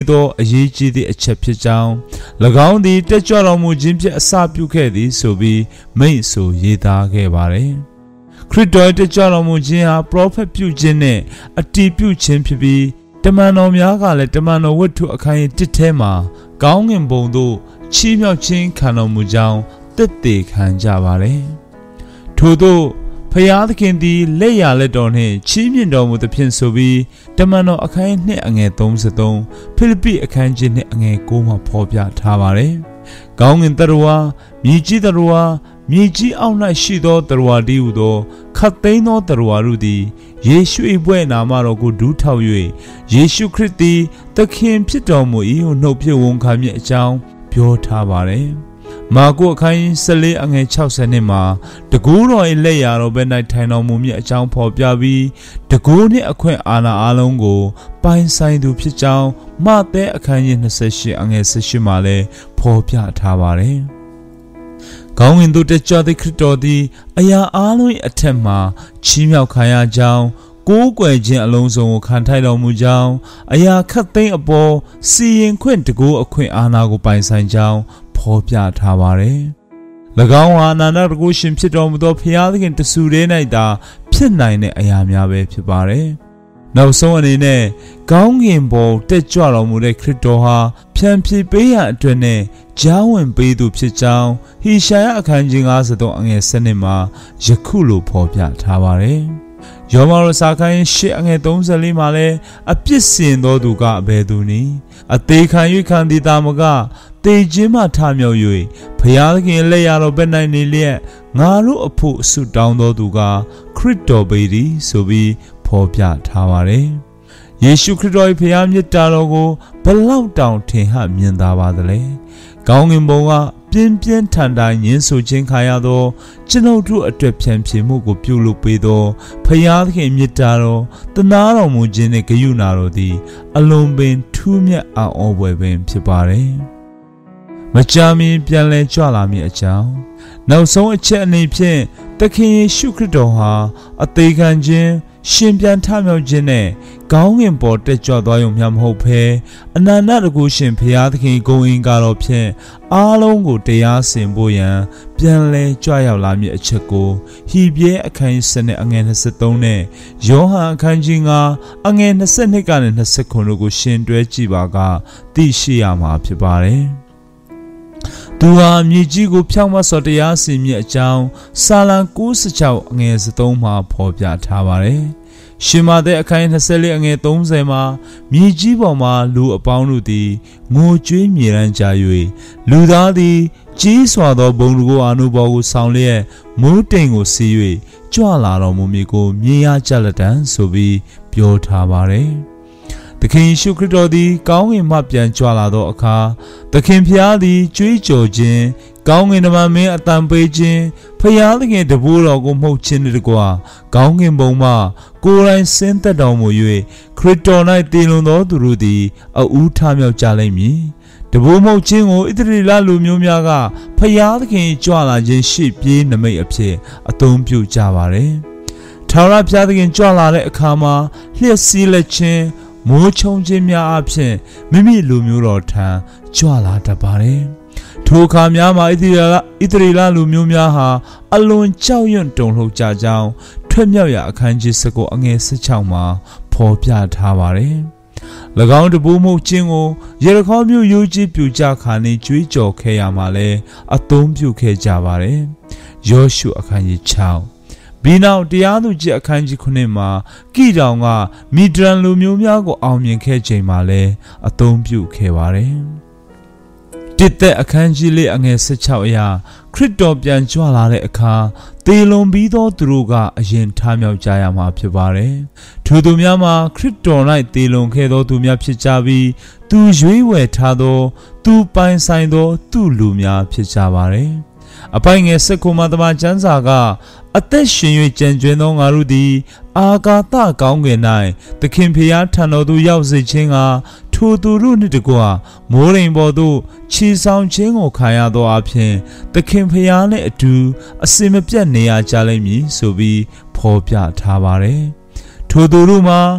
သောအရေးကြီးသည့်အချက်ဖြစ်ကြောင်း၎င်းသည်တက်ကြွတော်မူခြင်းဖြင့်အစပြုခဲ့သည်ဆိုပြီးမိန့်ဆိုရေးသားခဲ့ပါတယ်ခရစ်တော်တက်ကြွတော်မူခြင်းဟာပရောဖက်ပြုခြင်းနဲ့အတည်ပြုခြင်းဖြစ်ပြီးတမန်တော်များကလည်းတမန်တော်ဝတ္ထုအခန်းကြီး1ထဲမှာကောင်းငင်ဘုံသို့ချီးမြှောက်ခြင်းခံတော်မူကြောင်းသက်သေခံကြပါတယ်ထို့သောဖျားသခင်သည်လက်ရလက်တော်နှင့်ချီးမြှင့်တော်မူသဖြင့်ဆိုပြီးတမန်တော်အခန်းကြီး2အငယ်33ဖိလိပ္ပိအခန်းကြီး2အငယ်9မှာဖော်ပြထားပါတယ်။ကောင်းငင်တရဝါမြေကြီးတရဝါမြေကြီးအောက်၌ရှိသောတရဝါတည်းဟူသောခတ်သိမ်းသောတရဝါတို့သည်ယေရှု၏ဘွဲ့နာမတော်ကိုဒူးထောက်၍ယေရှုခရစ်သည်သခင်ဖြစ်တော်မူ၏ဟုနှုတ်ဖြင့်ဝန်ခံမည်အကြောင်းပြောထားပါတယ်။မာကုအခန်းကြီး14အငယ်60နှစ်မှာတကူတော်၏လက်ရာတော်ဘက်၌ထိုင်တော်မူမည်အကြောင်းဖော်ပြပြီးတကူနှင့်အခွင့်အာဏာအလုံးကိုပိုင်ဆိုင်သူဖြစ်ကြောင်းမဿဲအခန်းကြီး28အငယ်18မှာလည်းဖော်ပြထားပါတယ်။ကောင်းကင်သို့တက်ကြွသည့်ခရစ်တော်သည်အရာအလုံး၏အထက်မှချီးမြှောက်ခံရကြောင်းကိုးကွယ်ခြင်းအလုံးစုံကိုခံထိုက်တော်မူကြောင်းအရာခတ်သိမ်းအပေါ်စီရင်ခွင့်တကူအခွင့်အာဏာကိုပိုင်ဆိုင်ကြောင်းဖော်ပြထားပါတယ်။၎င်းဟာအနန္တတကုရှင်ဖြစ်တော်မူသောဖျားသခင်တဆူထဲ၌သာဖြစ်နိုင်တဲ့အရာများပဲဖြစ်ပါတယ်။နောက်ဆုံးအနေနဲ့ကောင်းကင်ဘုံတက်ကြွတော်မူတဲ့ခရစ်တော်ဟာဖြန့်ဖြေပေးရန်အတွက်နဲ့ကြားဝင်ပေးသူဖြစ်ကြောင်းဟေရှာယအခန်းကြီး53အငယ်7မှာယခုလိုဖော်ပြထားပါတယ်။ယောမရစာခန်း8အငယ်34မှာလည်းအပြစ်စင်သောသူကအဘယ်သူနည်းအသေးခံ၍ခံသည်တာမကတေခြင်းမှထမြောက်၍ဖျားသခင်လက်ရတော်ဘက်၌နေလျက်ငါတို့အဖို့ဆုတောင်းတော်သူကခရစ်တော်ပေသည်ဆိုပြီးဖော်ပြထားပါတယ်။ယေရှုခရစ်တော်၏ဖျားမြတ်တာတော်ကိုဘလောက်တောင်ထင်ဟပ်မြင်သာပါသလဲ။ကောင်းကင်ဘုံကပြင်းပြင်းထန်ထန်ညှင်းဆိုခြင်းခါရသောကျွန်ုပ်တို့အတွက်ဖြန့်ဖြေမှုကိုပြုလုပ်ပေးသောဖျားသခင်မြတ်တာတော်တနာတော်မူခြင်းနှင့်ဂရုဏာတော်သည်အလွန်ပင်ထူးမြတ်အံ့ဩဖွယ်ပင်ဖြစ်ပါတယ်။မကြာမီပြန်လည်ကြွလာမည်အကြောင်းနောက်ဆုံးအချက်အနေဖြင့်သခင်ယေရှုခရစ်တော်ဟာအသေးခံခြင်းရှင်ပြန်ထမြောက်ခြင်းနဲ့ကောင်းကင်ပေါ်တက်ကြွသွားရုံမျှမဟုတ်ဘဲအနန္တတကုရှင်ဘုရားသခင်ဂုဏ်အင်္ဂါတော်ဖြင့်အားလုံးကိုတရားစင်ဖို့ရန်ပြန်လည်ကြွရောက်လာမည်အချက်ကိုဟိပြဲအခန်းကြီး7အငယ်23နဲ့ယောဟန်အခန်းကြီး9အငယ်22ကနေ29တို့ကိုရှင်တွဲကြည့်ပါကသိရှိရမှာဖြစ်ပါတယ်။သူဟာမြေကြီးကိုဖြောင့်မတ်စွာတရားစီရင်အကြောင်းစာလံ96အငယ်3မှာဖော်ပြထားပါတယ်။ရှင်မာသက်အခန်း24အငယ်30မှာမြေကြီးပေါ်မှာလူအပေါင်းတို့သည်ငိုကြွေးမြေရန်ကြ၍လူသားသည်ကြီးစွာသောဘုံတကိုအာနုဘော်ကိုဆောင်လျက်မိုးတိမ်ကိုစီး၍ကြွလာတော်မူမည်ကိုမြင်ရကြလက်တံဆိုပြီးပြောထားပါတယ်။သခင်ယေရှုခရစ်တော်သည်ကောင်းကင်မှပြန်ကြွလာသောအခါသခင်ဖျားသည်ကြွေးကြော်ခြင်းကောင်းကင်တမန်မင်းအတန်ပေးခြင်းဖျားသခင်တပည့်တော်ကိုမှုတ်ခြင်းတကွာကောင်းကင်ဘုံမှကိုယ်တိုင်ဆင်းသက်တော်မူ၍ခရစ်တော်၌တည်လွန်သောသူတို့သည်အဦးထမြောက်ကြလိမ့်မည်တပည့်မှုတ်ခြင်းကိုဣသရေလလူမျိုးများကဖျားသခင်ကြွလာခြင်းရှိပြေးနမိတ်အဖြစ်အသုံးပြုကြပါတယ်ထာဝရဘုရားသခင်ကြွလာတဲ့အခါမှာလျှက်စီးလက်ခြင်းမိုးချုံခြင်းများအဖြစ်မိမိလူမျိုးတော်ထံကြွလာတတ်ပါတယ်။ထိုအခါများမှာဣသရေလလူမျိုးများဟာအလွန်ကြောက်ရွံ့တုန်လှုပ်ကြကြောင်းထွက်မြောက်ရာအခန်းကြီး19အငယ်16မှာဖော်ပြထားပါတယ်။၎င်းတပူးမှုခြင်းကိုယေရခေါမြို့ရိုးကြီးပြူကြခါနေကြွေးကြော်ခဲ့ရမှာလဲအသုံးပြုခဲ့ကြပါတယ်။ယောရှုအခန်းကြီး6ပြီးနောက်တရားသူကြီးအခန်းကြီး9မှာကိတောင်ကမိဒရန်လူမျိုးများကိုအောင်မြင်ခဲ့ချိန်မှာလည်းအသုံးပြုခဲ့ပါတယ်။တစ်သက်အခန်းကြီး4အငယ်16အရာခရစ်တော်ပြန်ကြွလာတဲ့အခါသေလွန်ပြီးသောသူတို့ကအရင်ထမြောက်ကြရမှာဖြစ်ပါတယ်။ထိုသူများမှာခရစ်တော်၌သေလွန်ခဲ့သောသူများဖြစ်ကြပြီးသူရွေးဝယ်ထားသောသူပိုင်ဆိုင်သောသူလူများဖြစ်ကြပါတယ်။အပိုင်ငယ်19မှာတမန်ကျမ်းစာကအသက်ရှင်၍ကြံကျွင်းသောငါတို့သည်အာကာသကောင်းကင်၌သခင်ဖျားထံတော်သို့ရောက်စေခြင်းကထိုသူတို့နှင့်တကွမိုးရိမ်ပေါ်သို့ခြေဆောင်ခြင်းကိုခံရသောအဖြစ်သခင်ဖျားနှင့်အတူအစင်မပြတ်နေရကြလိမ့်မည်ဆိုပြီးဖော်ပြထားပါတယ်။ထိုသူတို့မှာခ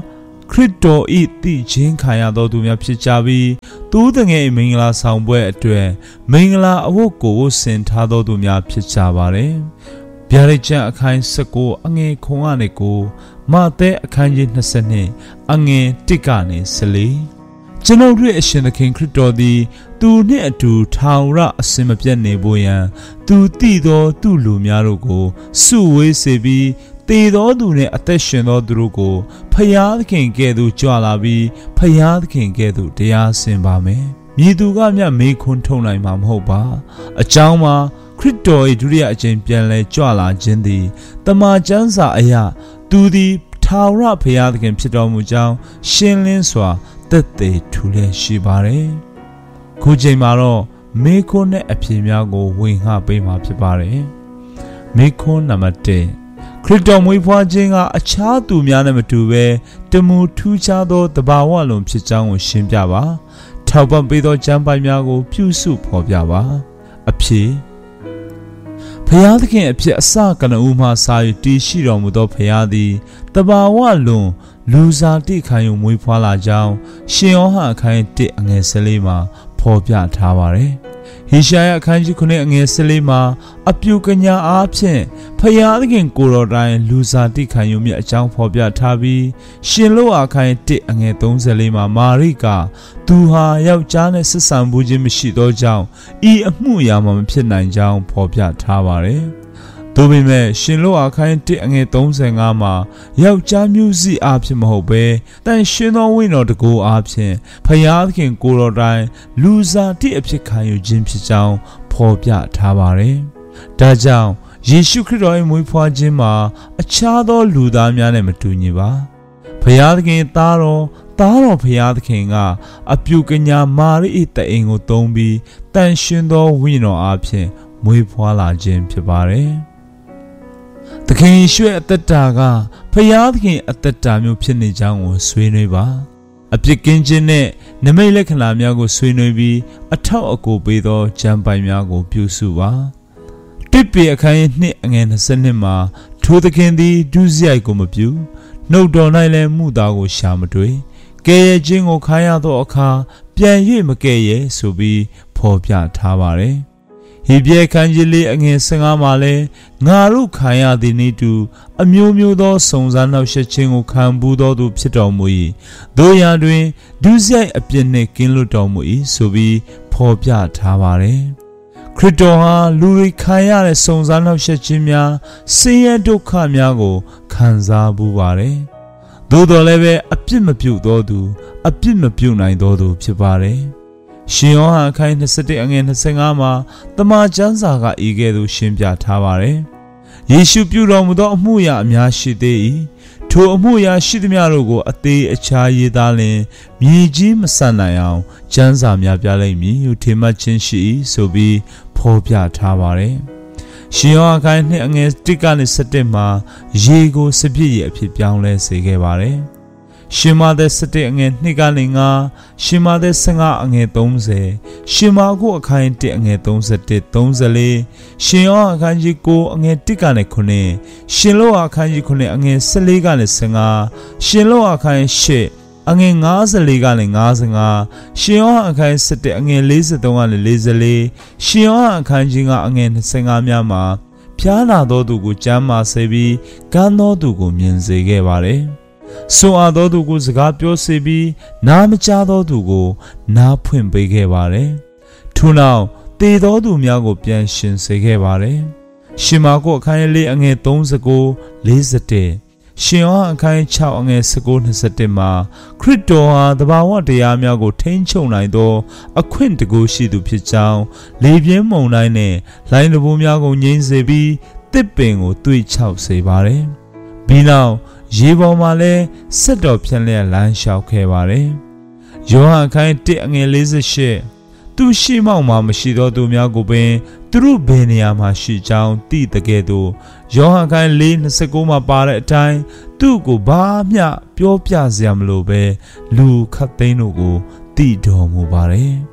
ခရစ်တော်၏တည်ခြင်းခံရသောသူများဖြစ်ကြပြီးသူတငယ်မင်္ဂလာဆောင်ပွဲအတွက်မင်္ဂလာအဝတ်ကိုဆင်ထားသောသူများဖြစ်ကြပါတယ်ဗျာဒိတ်ကျမ်းအခန်း19အငယ်9ကနေ9မဿဲအခန်းကြီး22အငယ်1ကနေ14ကျွန်ုပ်တို့အရှင်သခင်ခရစ်တော်သည်သူနှင့်အတူထာဝရအစင်မပြတ်နေဖို့ရန်သူတည်သောသူလူများတို့ကိုစုဝေးစေပြီးတည်သောသူနှင့်အသက်ရှင်သောသူတို့ကိုဖယားသခင်ကဲ့သို့ကြွလာပြီးဖယားသခင်ကဲ့သို့တရားစင်ပါမယ်မြည်သူကမျှမေးခွန်းထုတ်နိုင်မှာမဟုတ်ပါအကြောင်းမှာခရစ်တော်၏ဒုတိယအကြိမ်ပြန်လည်ကြွလာခြင်းသည်တမန်ကျမ်းစာအရသူသည်ထာဝရဘုရားသခင်ဖြစ်တော်မူကြောင်းရှင်းလင်းစွာသက်သေထူလျက်ရှိပါတယ်။ခုချိန်မှာတော့မေခွန်းနဲ့အဖြေများကိုဝင်ဟပေးမှာဖြစ်ပါတယ်။မေခွန်းနံပါတ်1ခရစ်တော်မွေးဖွားခြင်းကအခြားသူများနဲ့မတူဘဲတမူထူးခြားသောတဘာဝလုံးဖြစ်ကြောင်းကိုရှင်းပြပါ။ထောက်ပံ့ပေးသောကျမ်းပိုင်များကိုပြုစုဖော်ပြပါ။အဖြေဘုရားသခင်အဖြစ်အစကနဦးမှစာ၍တည်ရှိတော်မူသောဘုရားသည်တဘာဝလုံးလူစားတိခံယူမွေးဖွားလာကြောင်းရှင်ယောဟန်အခန်း1အငယ်14မှာဖော်ပြထားပါတယ်။ဟေရှာယအခန်းကြီး9အငယ်14မှာအပြုကညာအားဖြင့်ဖယားသခင်ကိုယ်တော်တိုင်လူစားတိခံယူမြတ်အကြောင်းဖော်ပြထားပြီးရှင်လောအခန်း1အငယ်34မှာမာရိကသူဟာယောက်ျားနဲ့ဆက်ဆံမှုခြင်းမရှိသောကြောင့်ဤအမှုအရာမှမဖြစ်နိုင်ကြောင်းဖော်ပြထားပါတယ်။သို့ပေမဲ့ရှင်လောအခန်း1အငယ်35မှာယောက်ျားမျိုးစိအားဖြင့်မဟုတ်ဘဲတန်ရှင်သောဝိညာဉ်တော်တကူအားဖြင့်ဖယားသခင်ကိုယ်တော်တိုင်လူစားတိအဖြစ်ခံယူခြင်းဖြစ်ကြောင်းဖော်ပြထားပါတယ်။ဒါကြောင့်ယေရှုခရစ်တော်၏မွေးဖွားခြင်းမှာအခြားသောလူသားများနဲ့မတူညီပါ။ဖယားသခင်သားတော်ဖယားသခင်ကအပြုကညာမာရိ၏တအိမ်ကိုသုံးပြီးတန်ရှင်သောဝိညာဉ်တော်အားဖြင့်မွေးဖွားလာခြင်းဖြစ်ပါတယ်။သခင်ယေရှုအသက်တာကဖယားသခင်အသက်တာမျိုးဖြစ်နေကြောင်းကိုဆွေးနွေးပါအပြစ်ကင်းခြင်းနဲ့နမိတ်လက္ခဏာများကိုဆွေးနွေးပြီးအထောက်အကူပေးသောကျမ်းပိုင်များကိုပြုစုပါတစ်ပေအခန်း1အငယ်22မှာထိုသခင်သည်ဒုစရိုက်ကိုမပြုနှုတ်တော်၌လည်းမှုသားကိုရှာမတွေ့ကဲရဲ့ခြင်းကိုခံရသောအခါပြန်၍မကဲရဲ့ဆိုပြီးဖော်ပြထားပါတယ်ဟေဘရဲခန်းကြီးလေးအငယ်15မှာလဲငါတို့ခံရသည်နည်းတူအမျိုးမျိုးသောစုံစမ်းနှောက်ယှက်ခြင်းကိုခံပူးသောသူဖြစ်တော်မူ၏တို့ရာတွင်ဒုစရိုက်အပြစ်နှင့်ကင်းလွတ်တော်မူ၏ဆိုပြီးဖော်ပြထားပါတယ်ခရစ်တော်ဟာလူတွေခံရတဲ့စုံစမ်းနှောက်ယှက်ခြင်းများဆင်းရဲဒုက္ခများကိုခံစားပူးပါတယ်သို့တော်လည်းပဲအပြစ်မပြုသောသူအပြစ်မပြုနိုင်သောသူဖြစ်ပါတယ်ရှင်ယောဟန်အခန်း21အငယ်25မှာတမန်ကျမ်းစာကဤကဲ့သို့ရှင်းပြထားပါတယ်။ယေရှုပြုတော်မူသောအမှုရာအများရှိသေး၏။ထိုအမှုရာရှိသမျှတို့ကိုအသေးအခြားရေးသားလျင်မြေကြီးမဆန်နိုင်အောင်ကျမ်းစာများပြလိမ့်မည်ဟုထင်မှတ်ခြင်းရှိ၏ဆိုပြီးဖော်ပြထားပါတယ်။ရှင်ယောဟန်အခန်း2အငယ်1ကနေ7မှာရေကိုစပြည့်ရအဖြစ်ပြောင်းလဲစေခဲ့ပါတယ်။ရှင်မာသက်7အငယ်2ကနေ9ရှင်မာသက်15အငယ်30ရှင်မာကုအခန်း1အငယ်31 34ရှင်ယောအခန်းကြီး9အငယ်1ကနေ9ရှင်လောအခန်းကြီး9အငယ်14ကနေ15ရှင်လောအခန်း8အငယ်54ကနေ55ရှင်ယောအခန်း7အငယ်43ကနေ44ရှင်ယောအခန်းကြီး9အငယ်25များမှာဖျားနာသောသူကိုကျမ်းမာစေပြီးကမ်းသောသူကိုမြင်စေခဲ့ပါတယ်ဆိုအပ်သောသူကိုစကားပြောစေပြီးနားမကြားသောသူကိုနားဖွင့်ပေးခဲ့ပါတယ်။ထို့နောက်တည်သောသူများကိုပြန်ရှင်စေခဲ့ပါတယ်။ရှင်မာကုအခန်း4အငယ်39 41ရှင်ယောဟန်အခန်း6အငယ်19 21မှာခရစ်တော်ဟာတဘာဝတရားများကိုထိန်းချုပ်နိုင်သောအခွင့်တကူရှိသူဖြစ်ကြောင်းလေပြင်းမုန်တိုင်းနဲ့လိုင်းတဘိုးများကိုငြိမ်းစေပြီးတစ်ပင်ကိုတွေးချောက်စေပါတယ်။ပြီးနောက်ရေပေါ်မှာလဲဆက်တော်ဖြန့်လျက်လမ်းလျှောက်ခဲ့ပါတယ်။ယောဟန်အခန်း1အငယ်48သူရှိမောက်မှာမရှိသောသူများကိုပင်သူတို့ဘယ်နေရာမှာရှိကြောင်းသိတဲ့ကဲ့သို့ယောဟန်အခန်း4:29မှာပါတဲ့အတိုင်းသူ့ကိုဘာမျှပြောပြစရာမလိုပဲလူခတ်သိန်းတို့ကိုသိတော်မူပါတယ်။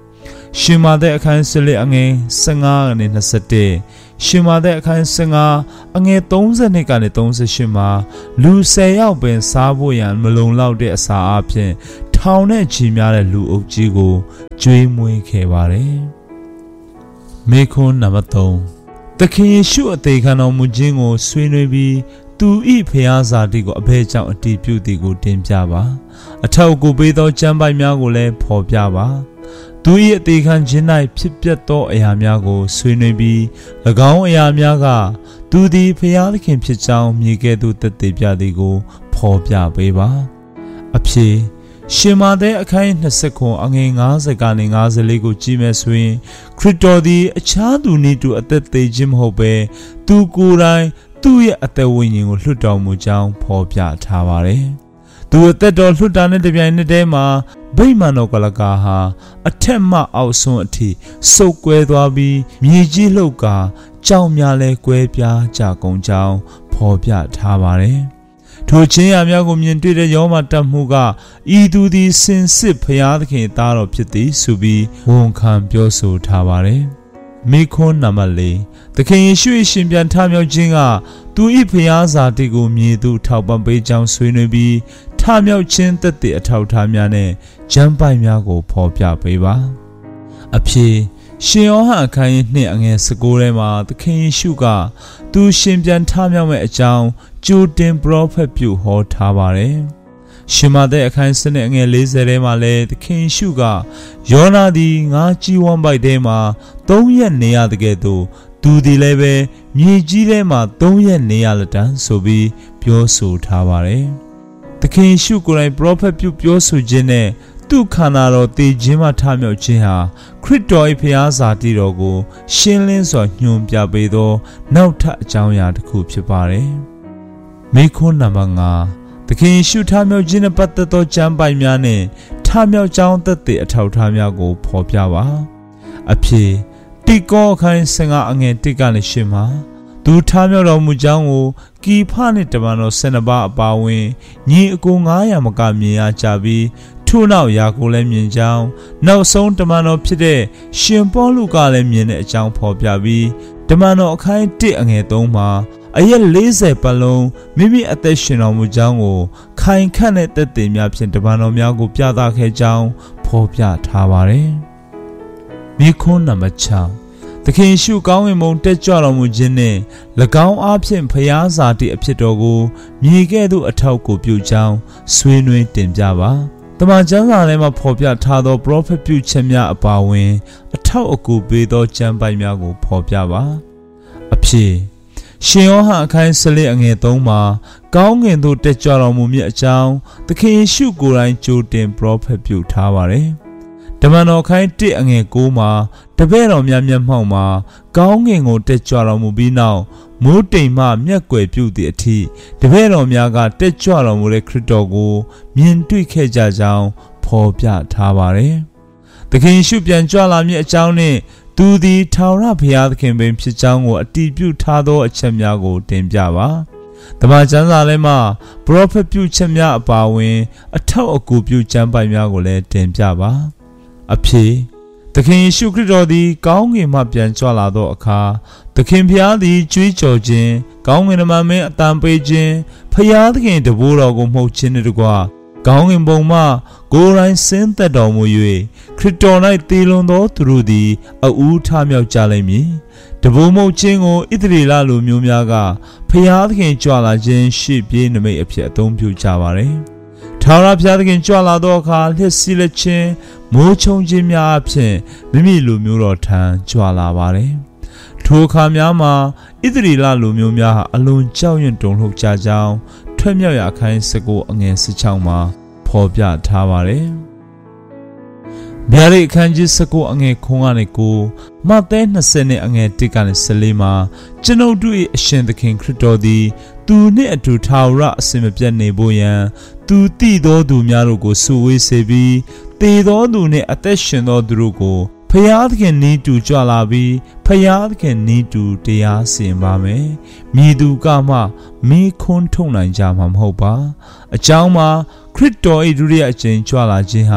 ရှင်မာတဲ့အခန်း14အငယ်15နဲ့21ရှင်မာတဲ့အခန်း15အငယ်30ကနေ38မှာလူ10ယောက်ပင်စားဖို့ရန်မလုံလောက်တဲ့အစာအဖြစ်ထောင်နဲ့ချီများတဲ့လူအုပ်ကြီးကိုကျွေးမွေးခဲ့ပါတယ်။မေခွန်းနံပါတ်3သခင်ယေရှုအသေးခံတော်မူခြင်းကိုဆွေးနွေးပြီးသူဤဖျားစာတိကိုအဘဲကြောင့်အတည်ပြုသည်ကိုတင်ပြပါအထောက်အကူပေးသောကျမ်းပိုက်များကိုလည်းဖော်ပြပါသူ၏အသေးခံခြင်း၌ဖြစ်ပျက်သောအရာများကိုဆွေးနွေးပြီး၎င်းအရာများကသူသည်ဖျားသခင်ဖြစ်ကြောင်းမြေကဲ့သို့သက်သေပြသည်ကိုဖော်ပြပေးပါအဖြစ်ရှင်မာတဲ့အခန်း29အငယ်50ကနေ54ကိုကြည့်မယ်ဆိုရင်ခရစ်တော်သည်အခြားသူနည်းတူအသက်သေးခြင်းမဟုတ်ဘဲသူကိုယ်တိုင်သူ့ရဲ့အသက်ဝိညာဉ်ကိုလွှတ်တော်မူကြောင်းဖော်ပြထားပါတယ်။သူအသက်တော်လွှတ်တာနဲ့တပြိုင်နက်တည်းမှာဗိမာန်တော်ကလကာဟာအထက်မှအောက်ဆုံးအထိစုပ်ကွဲသွားပြီးမြေကြီးလှုပ်ကာကြောင်များလဲကွဲပြားကြကုန်ကြောင်းဖော်ပြထားပါတယ်။ထိုချင်းရာများကိုမြင်တွေ့တဲ့ယောမတတ်မှုကဤသူသည်စင်စစ်ဖျားသခင်သားတော်ဖြစ်သည်ဆိုပြီးဝန်ခံပြောဆိုထားပါတယ်။မိခွန်းနံပါတ်4သခင်ယေရှု၏ရှင်ပြန်ထမြောက်ခြင်းကသူ၏ဖျားစာတိကိုမြည်သူထောက်ပံ့ပေးကြောင်းဆွေးနွေးပြီးထမြောက်ခြင်းသက်သေအထောက်ထားများနဲ့ကျမ်းပိုက်များကိုဖော်ပြပေးပါအဖြစ်ရှင်ယောဟန်အခန်းကြီး2အငယ်19ထဲမှာသခင်ယေရှုကသူရှင်ပြန်ထမြောက်မဲ့အကြောင်းကြိုတင်ပရောဖက်ပြုဟောထားပါတယ်ရှင်မာသက်အခန်း7အငယ်40ထဲမှာလည်းသခင်ယေရှုကယောနာသည်ငါကြီးဝမ်းပိုက်ထဲမှာ3ရက်နေရတဲ့ကဲ့သို့သူဒီလည်းပဲမြေကြီးထဲမှာ3ရက်နေရလက်တန်းဆိုပြီးပြောဆိုထားပါတယ်။သခင်ယေရှုကိုယ်တိုင်ပရောဖက်ပြုပြောဆိုခြင်းနဲ့သူ့ခန္ဓာတော်တည်ခြင်းမှထမြောက်ခြင်းဟာခရစ်တော်၏ဖျားစာတိတော်ကိုရှင်းလင်းစွာညွှန်ပြပေးသောနောက်ထပ်အကြောင်းအရာတစ်ခုဖြစ်ပါတယ်။မိခွန်းနံပါတ်5သခင်ယေရှုထမြောက်ခြင်းနဲ့ပတ်သက်သောကျမ်းပိုက်များနဲ့ထမြောက်ကြောင်းသက်သေအထောက်အထားများကိုဖော်ပြပါ။အဖြစ်တိကောအခန်း15အငယ်1ကနေ8မှာသူထားမြောက်တော်မူကြောင်းကိုကီဖနှင့်တမန်တော်12ပါးအပါဝင်ညီအကို900မကမြင်ရကြပြီးထို့နောက်ယာကိုလည်းမြင်ကြောင်းနောက်ဆုံးတမန်တော်ဖြစ်တဲ့ရှင်ပေါလုကလည်းမြင်တဲ့အကြောင်းဖော်ပြပြီးတမန်တော်အခန်း1အငယ်3မှာအရက်40ပတ်လုံးမိမိအသက်ရှင်တော်မူကြောင်းကိုခိုင်ခန့်တဲ့သက်သေများဖြင့်တမန်တော်များကိုပြသခဲ့ကြောင်းဖော်ပြထားပါတယ်။မိခွန်းနံပါတ်6သခင်ရှုကောင်းဝင်မုံတက်ကြွတော်မူခြင်းနှင့်၎င်းအားဖြင့်ဖျားစာတိအဖြစ်တော်ကိုမြေကဲ့သို့အထောက်ကိုပြုကြောင်းဆွေးနွေးတင်ပြပါတမန်ကျမ်းစာထဲမှာဖော်ပြထားသောပရောဖက်ပြုချက်များအပါအဝင်အထောက်အကူပေးသောကျမ်းပိုက်များကိုဖော်ပြပါအဖြစ်ရှင်ယောဟန်အခန်း14အငယ်3မှာကောင်းကင်သို့တက်ကြွတော်မူမည်အကြောင်းသခင်ယေရှုကိုယ်တိုင်ကြိုတင်ပရောဖက်ပြုထားပါတယ်တမန်တော်ခိုင်း1အငယ်9မှာတပည့်တော်များမျက်မှောက်မှာကောင်းကင်ကိုတက်ကြွတော်မူပြီးနောက်မိုးတိမ်မှမျက်ကွယ်ပြုသည့်အထိတပည့်တော်များကတက်ကြွတော်မူတဲ့ခရစ်တော်ကိုမြင်တွေ့ခဲ့ကြကြောင်းဖော်ပြထားပါတယ်။သခင်ယေရှုပြန်ကြွလာမည်အကြောင်းနှင့်သူသည်ထာဝရဘုရားသခင်ပင်ဖြစ်ကြောင်းကိုအတည်ပြုထားသောအချက်များကိုတင်ပြပါ။တမန်ကျမ်းစာထဲမှာပရောဖက်ပြုချက်များအပါအဝင်အထောက်အကူပြုကျမ်းပိုက်များကိုလည်းတင်ပြပါ။အဖြစ်သခင်ယေရှုခရစ်တော်သည်ကောင်းကင်မှပြန်ကြွလာသောအခါသခင်ဖျားသည်ကြွေးကြော်ခြင်းကောင်းကင်နမမင်းအတန်ပေးခြင်းဖျားသခင်တဘိုးတော်ကိုမှုတ်ခြင်းတို့ကကောင်းကင်ဘုံမှကိုယ်တိုင်ဆင်းသက်တော်မူ၍ခရစ်တော်၌တည်လွန်သောသူတို့သည်အဦးထမြောက်ကြလိမ့်မည်တဘိုးမှုတ်ခြင်းကိုဣသရေလလူမျိုးများကဖျားသခင်ကြွလာခြင်းရှေ့ပြေးနမိတ်အဖြစ်အသုံးပြုကြပါれထာဝရဘုရားသခင်ကြွလာသောအခါလျှက်စီးလက်ခြင်းမိုးချုံခြင်းများအဖြစ်မိမိလူမျိုးတော်ထံကြွလာပါတယ်။ထိုအခါများမှာဣသရေလလူမျိုးများဟာအလွန်ကြောက်ရွံ့တုန်လှုပ်ကြကြောင်းထွက်မြောက်ရာအခန်း19အငယ်16မှာဖော်ပြထားပါတယ်။ဗျာဒိတ်အခန်းကြီး19အငယ်9ကနေ9မဿဲ20နဲ့အငယ်1ကနေ14မှာကျွန်ုပ်တို့၏အရှင်သခင်ခရစ်တော်သည်သူနှင့်အတူထာဝရအစဉ်မပြတ်နေဖို့ရန်သူတည်သောသူများတို့ကိုစုဝေးစေပြီးတည်သောသူနှင့်အသက်ရှင်သောသူတို့ကိုဖျားသခင်နီးတူကြွလာပြီးဖျားသခင်နီးတူတရားစီရင်ပါမယ်။မြည်သူကမှမိခွန်းထုတ်နိုင်ကြမှာမဟုတ်ပါ။အကြောင်းမှာခရစ်တော်၏ဒုတိယအကြိမ်ကြွလာခြင်းဟာ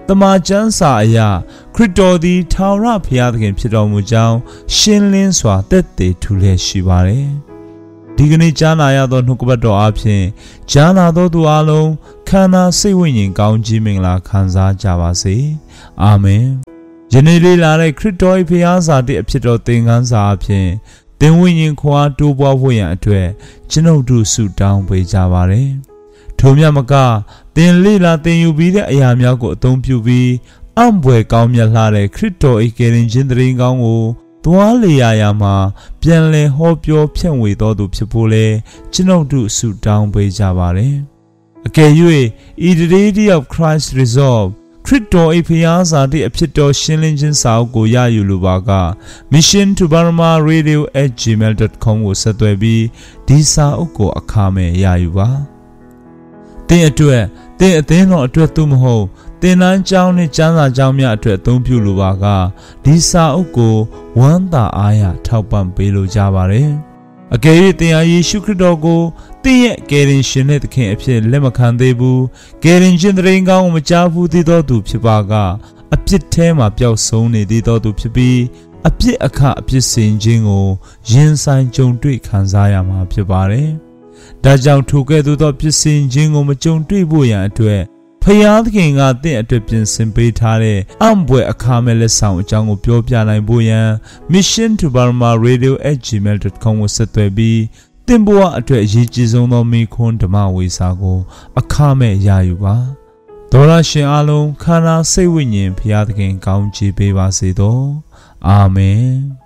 တမန်ကျမ်းစာအရခရစ်တော်သည်ထာဝရဘုရားသခင်ဖြစ်တော်မူကြောင်းရှင်းလင်းစွာသက်သေထူလျက်ရှိပါတယ်။ဒီကနေ့ကြားနာရသောနှုတ်ကပတ်တော်အပြင်ကြားနာသောသူအလုံးခန္ဓာစိတ်ဝိညာဉ်ကောင်းကြီးမင်္ဂလာခံစားကြပါစေ။အာမင်။ယနေ့လေးလာတဲ့ခရစ်တော်၏ဘုရားစာတဲ့အဖြစ်တော်သင်ခန်းစာအပြင်သင်ဝိညာဉ်ခွာတိုးပွားဖို့ရန်အတွက်ကျွန်ုပ်တို့ဆုတောင်းပေးကြပါရစေ။ထို့မြတ်မကသင်လေးလာသင်ယူပြီးတဲ့အရာများကိုအသုံးပြုပြီးအံ့ဘွယ်ကောင်းမြတ်လှတဲ့ခရစ်တော်၏ကယ်တင်ခြင်းသတင်းကောင်းကိုသွားလေရာမှာပြန်လည်ဟောပြောဖြန့်ဝေတော်သူဖြစ်ဖို့လဲကျွန်ုပ်တို့ဆုတောင်းပေးကြပါရစေ။အကယ်၍ The Day of Christ Resolve ခရစ်တော်၏ဘုရားစာတဲ့အဖြစ်တော်ရှင်းလင်းခြင်းစာအုပ်ကိုရယူလိုပါက Mission to Burma Radio@gmail.com ကိုဆက်သွယ်ပြီးဒီစာအုပ်ကိုအခမဲ့ရယူပါ။သင်အတွက်သင်အသင်းတော်အတွက်သို့မဟုတ်သင်တန်းကျောင်းနဲ့ကျမ်းစာကျောင်းများအတွက်အသုံးပြုလိုပါကဒီစာအုပ်ကိုဝမ်းသာအားရထောက်ပံ့ပေးလိုကြပါရယ်။အကယ်၍သင်ဟာယေရှုခရစ်တော်ကိုသင်ရဲ့ကယ်တင်ရှင်နဲ့သခင်အဖြစ်လက်မခံသေးဘူးကယ်တင်ခြင်းသတင်းကောင်းကိုမကြားဘူးသေးသောသူဖြစ်ပါကအပြစ်ထဲမှာပျောက်ဆုံးနေသေးသောသူဖြစ်ပြီးအပြစ်အခအပြစ်စင်ခြင်းကိုရင်ဆိုင်ကြုံတွေ့ခံစားရမှာဖြစ်ပါတယ်။ဒါကြောင့်ထိုကဲ့သို့သောပြစ်စင်ခြင်းကိုမကြုံတွေ့ဖို့ရန်အတွက်ဖျားသခင်ကတင့်အတွက်ပြင်ဆင်ပေးထားတဲ့အံ့ဘွယ်အခါမဲ့လက်ဆောင်အကြောင်းကိုပြောပြနိုင်ဖို့ရန် Mission to Burma Radio@gmail.com ကိုဆက်သွယ်ပြီးသင်ဘဝအတွက်အရေးကြီးဆုံးသောမိခွန်းဓမ္မဝေစာကိုအခမဲ့ရယူပါ။ဒေါရရှင်အားလုံးခန္ဓာစိတ်ဝိညာဉ်ဖျားသခင်ကောင်းချီးပေးပါစေသော။အာမင်။